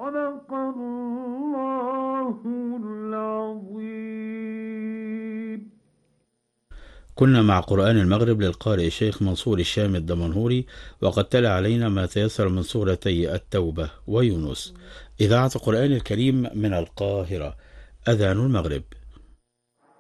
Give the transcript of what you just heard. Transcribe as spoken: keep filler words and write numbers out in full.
صدق الله العظيم. كنا مع قرآن المغرب للقارئ الشيخ منصور الشام الدمنهوري، وقد تلا علينا ما تيسر من سورتي التوبة ويونس. إذاعة القرآن الكريم من القاهرة. أذان المغرب.